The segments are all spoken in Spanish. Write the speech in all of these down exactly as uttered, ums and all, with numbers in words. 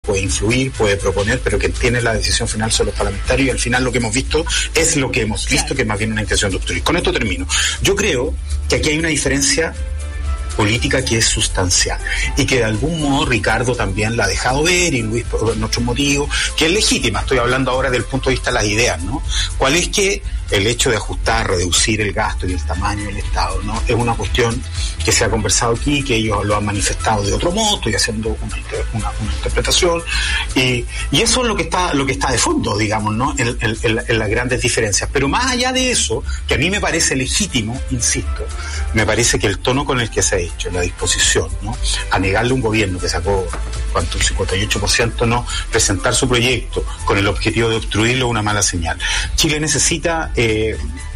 puede influir, puede proponer, pero que tiene la decisión final son los parlamentarios, y al final lo que hemos visto es lo que hemos visto, que es más bien una intención de obstruir. Con esto termino. Yo creo que aquí hay una diferencia política que es sustancial y que de algún modo Ricardo también la ha dejado ver, y Luis por nuestros motivos, que es legítima. Estoy hablando ahora del punto de vista de las ideas, ¿no? ¿Cuál es que el hecho de ajustar, reducir el gasto y el tamaño del Estado, ¿no? Es una cuestión que se ha conversado aquí, que ellos lo han manifestado de otro modo, estoy haciendo una, una, una interpretación, y, y eso es lo que está, lo que está de fondo, digamos, ¿no? En, en, en, en las grandes diferencias. Pero más allá de eso, que a mí me parece legítimo, insisto, me parece que el tono con el que se ha hecho, la disposición, ¿no? A negarle a un gobierno que sacó, ¿cuánto? El cincuenta y ocho por ciento, ¿no? Presentar su proyecto con el objetivo de obstruirlo, una mala señal. Chile necesita Eh,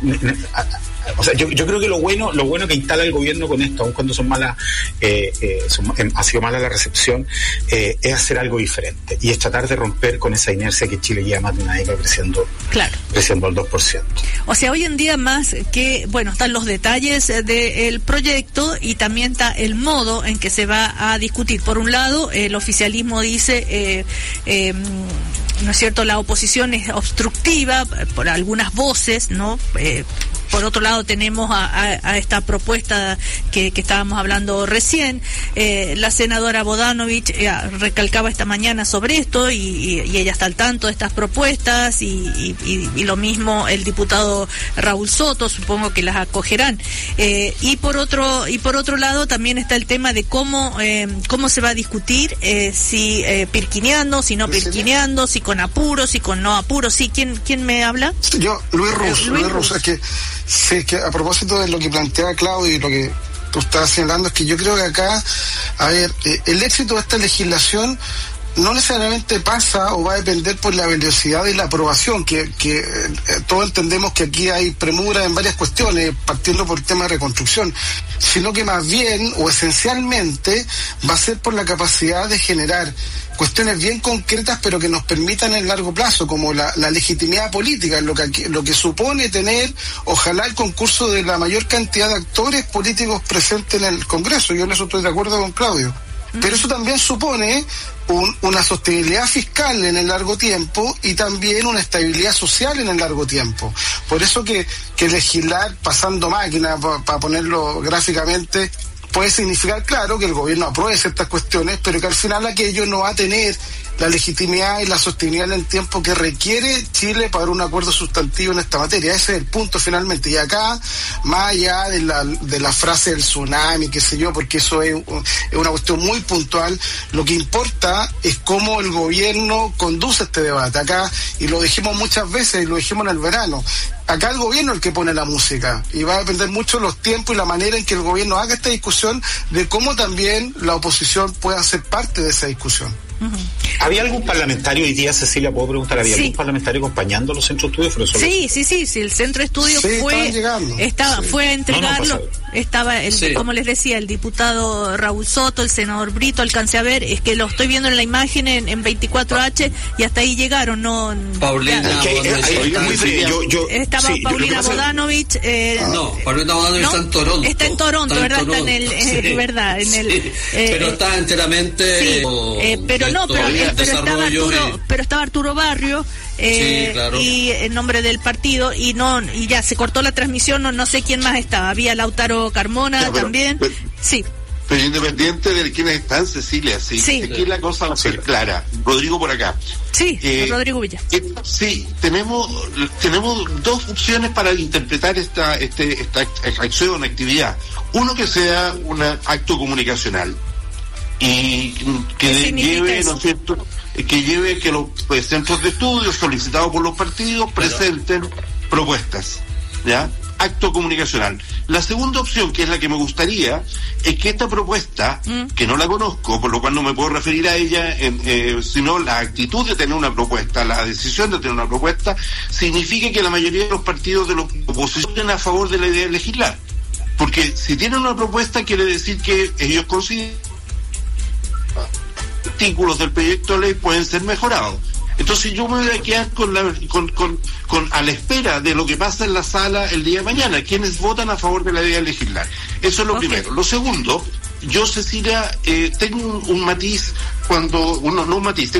o sea, yo, yo creo que lo bueno, lo bueno que instala el gobierno con esto, aun cuando son malas, eh, eh, son, eh, ha sido mala la recepción, eh, es hacer algo diferente y es tratar de romper con esa inercia que Chile lleva más de una década creciendo, claro, creciendo al dos por ciento. O sea, hoy en día más que, bueno, están los detalles del proyecto y también está el modo en que se va a discutir. Por un lado, el oficialismo dice, eh, eh, ¿no es cierto?, la oposición es obstructiva por algunas voces, ¿no? Eh, por otro lado tenemos a, a, a esta propuesta que, que estábamos hablando recién. Eh, la senadora Bodanovich eh, recalcaba esta mañana sobre esto y, y, y ella está al tanto de estas propuestas y, y, y, y lo mismo el diputado Raúl Soto, supongo que las acogerán. Eh, y por otro y por otro lado también está el tema de cómo eh, cómo se va a discutir, eh, si eh, pirquineando, si no pirquineando, si con apuros, si con no apuros. Sí, ¿quién quién me habla? Yo, Luis Ruz, eh, Luis, Luis Ruz, es que sí, que a propósito de lo que plantea Claudio y lo que tú estás señalando, es que yo creo que acá, a ver, eh, el éxito de esta legislación no necesariamente pasa o va a depender por la velocidad de la aprobación, que, que eh, todos entendemos que aquí hay premura en varias cuestiones, partiendo por el tema de reconstrucción, sino que más bien o esencialmente va a ser por la capacidad de generar cuestiones bien concretas, pero que nos permitan en largo plazo, como la, la legitimidad política, lo que, lo que supone tener, ojalá, el concurso de la mayor cantidad de actores políticos presentes en el Congreso. Yo en eso estoy de acuerdo con Claudio. Pero eso también supone un, una sostenibilidad fiscal en el largo tiempo y también una estabilidad social en el largo tiempo. Por eso que, que legislar pasando máquina, para pa ponerlo gráficamente, puede significar, claro, que el gobierno apruebe ciertas cuestiones, pero que al final aquello no va a tener la legitimidad y la sostenibilidad en el tiempo que requiere Chile para un acuerdo sustantivo en esta materia. Ese es el punto finalmente. Y acá, más allá de la, de la frase del tsunami, qué sé yo, porque eso es, es una cuestión muy puntual, lo que importa es cómo el gobierno conduce este debate. Acá, y lo dijimos muchas veces, y lo dijimos en el verano, acá el gobierno es el que pone la música, y va a depender mucho los tiempos y la manera en que el gobierno haga esta discusión, de cómo también la oposición pueda ser parte de esa discusión. Uh-huh. ¿Había algún parlamentario hoy día, Cecilia, puedo preguntar, había sí. algún parlamentario acompañando los centros de estudio? Sí, sí, sí, sí, el centro de estudio sí, fue estaba, sí. fue a entregarlo. No, no, estaba, el, sí. como les decía, el diputado Raúl Soto, el senador Brito, alcancé a ver, es que lo estoy viendo en la imagen en, en veinticuatro hache y hasta ahí llegaron, no. Paulina Okay, Bodanovich. eh, muy breve, yo, yo, estaba sí, Paulina yo, Bodanovich. Eh, No, Paulina Bodanovich ¿no? está en Toronto. Está en Toronto, está en ¿verdad? Toronto. Está en el, eh, ¿verdad? En el, Sí. eh, pero está enteramente. Sí, eh, pero no, pero, eh, pero estaba Arturo, y... pero estaba Arturo Barrio, eh, sí, claro. y en nombre del partido, y no, y ya se cortó la transmisión, no, no sé quién más estaba, había Lautaro Carmona ya, pero, también, pero, sí. Pero independiente de quiénes están, Cecilia, sí, Sí. aquí la cosa va a ser clara. Rodrigo por acá. Sí, Eh, Rodrigo Villa. Eh, sí, tenemos tenemos dos opciones para interpretar esta este esta acción, actividad. Uno, que sea un acto comunicacional y que de, lleve, eso? ¿no es cierto?, que lleve que los pues, centros de estudio solicitados por los partidos presenten Pero... propuestas, ¿ya? Acto comunicacional. La segunda opción, que es la que me gustaría, es que esta propuesta, mm. que no la conozco, por lo cual no me puedo referir a ella, en, eh, sino la actitud de tener una propuesta, la decisión de tener una propuesta, significa que la mayoría de los partidos de la oposición estén a favor de la idea de legislar. Porque si tienen una propuesta, quiere decir que ellos consideran artículos del proyecto de ley pueden ser mejorados. Entonces yo me voy a quedar con la, con, con, con a la espera de lo que pasa en la sala el día de mañana, quienes votan a favor de la idea de legislar. Eso es lo okay. primero. Lo segundo, yo, Cecilia, eh, tengo un, un matiz cuando, uno, no un matiz,